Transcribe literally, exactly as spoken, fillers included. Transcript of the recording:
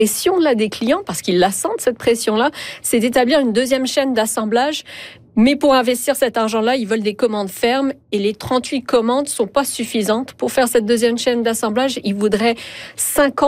pression là des clients, parce qu'ils la sentent cette pression-là, c'est d'établir une deuxième chaîne d'assemblage. Mais pour investir cet argent-là, ils veulent des commandes fermes et les trente-huit commandes sont pas suffisantes pour faire cette deuxième chaîne d'assemblage. Ils voudraient cinquante